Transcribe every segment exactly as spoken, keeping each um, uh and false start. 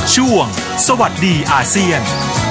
ช่วงสวัสดีอาเซียน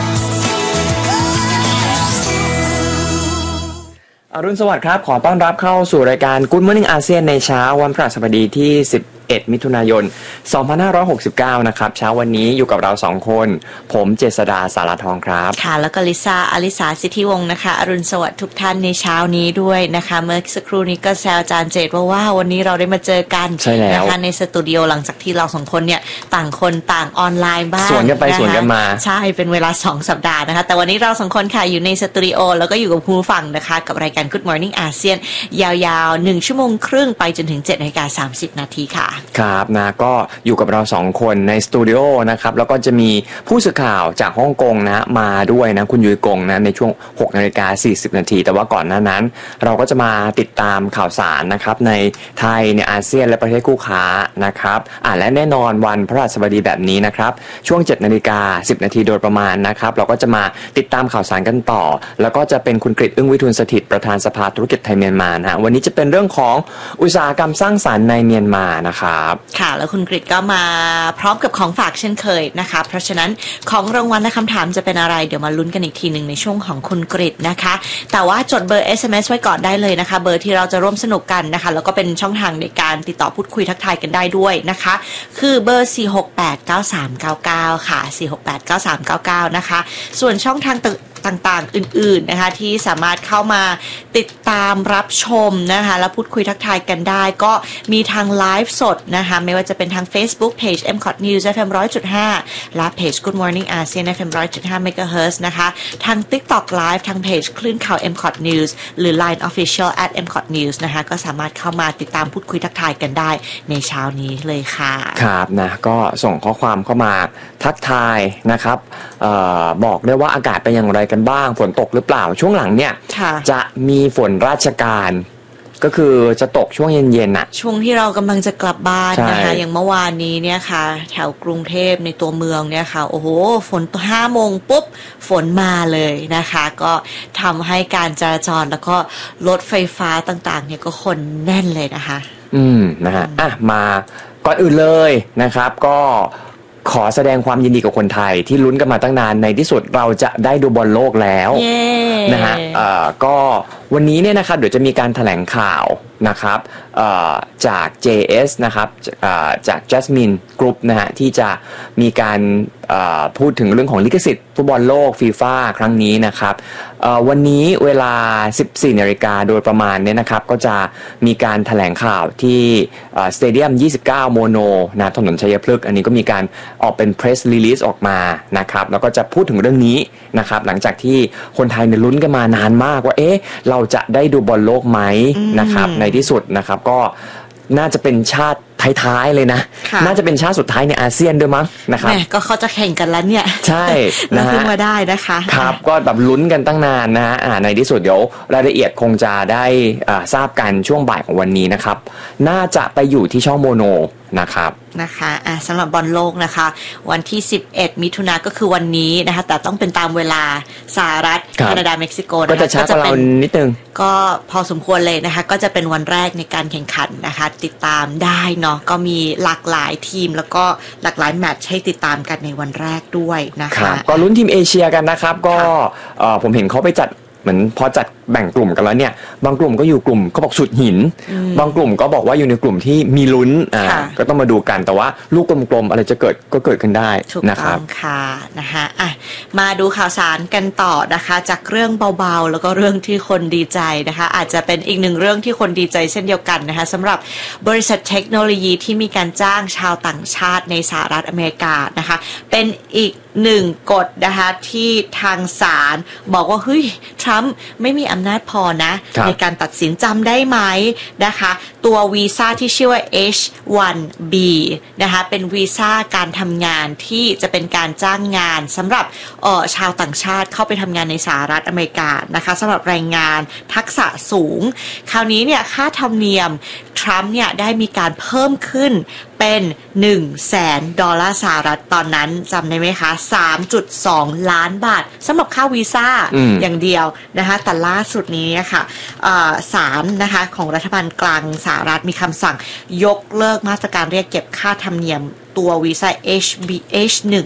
อรุณสวัสดิ์ครับขอต้อนรับเข้าสู่รายการ Good Morning อาเซียนในเช้าวันพฤหัสบดีที่สิบเอ็ดมิถุนายนสองพันห้าร้อยหกสิบเก้านะครับเช้าวันนี้อยู่กับเราสองคนผมเจษดาสารทองครับค่ะแล้วก็ลิซ่าอลิสาสิทธิวงศ์นะคะอรุณสวัสดิ์ทุกท่านในเช้านี้ด้วยนะคะเมื่อสักครู่นี้ก็แซวอาจารย์เจตว่าว่าวันนี้เราได้มาเจอกันนะคะในสตูดิโอหลังจากที่เราสองคนเนี่ยต่างคนต่างออนไลน์บ้างสวนกันไปสวนกันมาใช่เป็นเวลาสองสัปดาห์นะคะแต่วันนี้เราสองคนค่ะอยู่ในสตูดิโอแล้วก็อยู่กับผู้ฟังนะคะกับรายการ Good Morning อาเซียนยาวๆหนึ่งชั่วโมงครึ่งไปจนถึง เจ็ดนาฬิกาสามสิบนาทีค่ะครับนะก็อยู่กับเราสองคนในสตูดิโอนะครับแล้วก็จะมีผู้สื่อข่าวจากฮ่องกงนะมาด้วยนะคุณยุ้ยกงนะในช่วง หกนาฬิกาสี่สิบนาทีแต่ว่าก่อนหน้านั้นเราก็จะมาติดตามข่าวสารนะครับในไทยในอาเซียนและประเทศคู่ค้านะครับอ่าและแน่นอนวันพฤหัสบดีแบบนี้นะครับช่วง เจ็ดนาฬิกาสิบนาทีโดยประมาณนะครับเราก็จะมาติดตามข่าวสารกันต่อแล้วก็จะเป็นคุณกฤษอึ้งวิทูลสถิตประธานสภาธุรกิจไทยเมียนมานะวันนี้จะเป็นเรื่องของอุตสาหกรรมสร้างสรรค์ในเมียนมานะครับค่ะแล้วคุณกฤษก็มาพร้อมกับของฝากเช่นเคยนะคะเพราะฉะนั้นของรางวัลและคำถามจะเป็นอะไรเดี๋ยวมาลุ้นกันอีกทีหนึ่งในช่วงของคุณกฤษนะคะแต่ว่าจดเบอร์ เอส เอ็ม เอส ไว้ก่อนได้เลยนะคะเบอร์ที่เราจะร่วมสนุกกันนะคะแล้วก็เป็นช่องทางในการติดต่อพูดคุยทักทายกันได้ด้วยนะคะคือเบอร์สี่ หก แปด เก้า สาม เก้า เก้าค่ะสี่ หก แปด เก้า สาม เก้า เก้านะคะส่วนช่องทางต่างๆอื่นๆนะคะที่สามารถเข้ามาติดตามรับชมนะคะแล้วพูดคุยทักทายกันได้ก็มีทางไลฟ์สดนะคะไม่ว่าจะเป็นทาง Facebook Page เอ็ม คอท News เอฟ เอ็ม หนึ่งร้อยจุดห้า และ Page Good Morning อาเซียน เอฟ เอ็ม หนึ่งร้อยจุดห้า เมกะเฮิรตซ์ นะคะทาง TikTok Live ทาง Page คลื่นข่าว เอ็ม คอท News หรือ ไลน์ Official แอท เอ็ม คอท News นะคะก็สามารถเข้ามาติดตามพูดคุยทักทายกันได้ในเช้านี้เลยค่ะครับนะก็ส่งข้อความเข้ามาทักทายนะครับเอ่อบอกได้ว่าอากาศเป็นอย่างไรกันบ้างฝนตกหรือเปล่าช่วงหลังเนี่ยจะมีฝนราชการก็คือจะตกช่วงเย็นๆน่ะช่วงที่เรากำลังจะกลับบ้านนะคะอย่างเมื่อวานนี้เนี่ยค่ะแถวกรุงเทพในตัวเมืองเนี่ยค่ะโอ้โหฝนห้าโมงปุ๊บฝนมาเลยนะคะก็ทำให้การจราจรแล้วก็รถไฟฟ้าต่างๆเนี่ยก็คนแน่นเลยนะคะอืมนะฮะอ่ะมาก่อนอื่นเลยนะครับก็ขอแสดงความยินดีกับคนไทยที่ลุ้นกันมาตั้งนานในที่สุดเราจะได้ดูบอลโลกแล้ว yeah. นะฮะเอ่อก็วันนี้เนี่ยนะครับเดี๋ยวจะมีการแถลงข่าวนะครับจาก เจ เอส นะครับจาก Jasmine Group นะฮะที่จะมีการพูดถึงเรื่องของลิขสิทธิ์ฟุตบอลโลกฟีฟ่าครั้งนี้นะครับวันนี้เวลา สิบสี่นาฬิกาโดยประมาณเนี่ยนะครับก็จะมีการแถลงข่าวที่สเตเดียมยี่สิบเก้าโมโนนะถนนชัยพฤกษ์อันนี้ก็มีการออกเป็น press release ออกมานะครับแล้วก็จะพูดถึงเรื่องนี้นะครับหลังจากที่คนไทยเนี่ยลุ้นกันมานานมากว่าเอ๊ะเราจะได้ดูบอลโลกไหมนะครับในที่สุดนะครับก็น่าจะเป็นชาติท้ายๆเลยนะน่าจะเป็นชาติสุดท้ายในอาเซียนด้วยมั้งนะครับก็เขาจะแข่งกันแล้วเนี่ยใช่นะฮะเพิ่งมาได้นะคะครับก็แบบลุ้นกันตั้งนานนะฮะในที่สุดเดี๋ยวรายละเอียดคงจะได้ทราบกันช่วงบ่ายของวันนี้นะครับน่าจะไปอยู่ที่ช่องโมโนนะครับนะคะอ่ะสำหรับบอลโลกนะคะวันที่สิบเอ็ดมิถุนายนก็คือวันนี้นะคะแต่ต้องเป็นตามเวลาสหรัฐแคนาดาเม็กซิโกนะคะก็จะช้ากว่าเรานิดนึงก็พอสมควรเลยนะคะก็จะเป็นวันแรกในการแข่งขันนะคะติดตามได้เนาะก็มีหลากหลายทีมแล้วก็หลากหลายแมตช์ให้ติดตามกันในวันแรกด้วยนะคะก็ลุ้นทีมเอเชียกันนะครับก็ผมเห็นเขาไปจัดเหมือนพอจัดแบ่งกลุ่มกันแล้วเนี่ยบางกลุ่มก็อยู่กลุ่มก็บอกสุดหินบางกลุ่มก็บอกว่าอยู่ในกลุ่มที่มีลุ้นอ่าก็ต้องมาดูกันแต่ว่าลูกกลมๆอะไรจะเกิดก็เกิดขึ้นได้นะครับถูกต้องค่ะนะคะอ่ะมาดูข่าวสารกันต่อนะคะจากเรื่องเบาๆแล้วก็เรื่องที่คนดีใจนะคะอาจจะเป็นอีกหนึ่งเรื่องที่คนดีใจเช่นเดียวกันนะคะสำหรับบริษัทเทคโนโลยีที่มีการจ้างชาวต่างชาติในสหรัฐอเมริกานะคะเป็นอีกหนึ่งกฎนะคะที่ทางศาลบอกว่าเฮ้ยทรัมป์ไม่มีอำนาจพอนะในการตัดสินจำได้ไหมนะคะตัววีซ่าที่ชื่อว่า เอช วัน บี นะคะเป็นวีซ่าการทำงานที่จะเป็นการจ้างงานสำหรับเอ่อชาวต่างชาติเข้าไปทำงานในสหรัฐอเมริกานะคะสำหรับแรงงานทักษะสูงคราวนี้เนี่ยค่าธรรมเนียมทรัมป์เนี่ยได้มีการเพิ่มขึ้นเป็น หนึ่งแสน ดอลลาร์สหรัฐตอนนั้นจำได้ไหมคะ สามจุดสอง ล้านบาทสำหรับค่าวีซ่า อ, อย่างเดียวนะคะแต่ล่าสุดนี้ค่ะศาลนะคะของรัฐบาลกลางสหรัฐมีคำสั่งยกเลิกมาตรการเรียกเก็บค่าธรรมเนียมตัววีซ่า เอช บี เอช หนึ่ง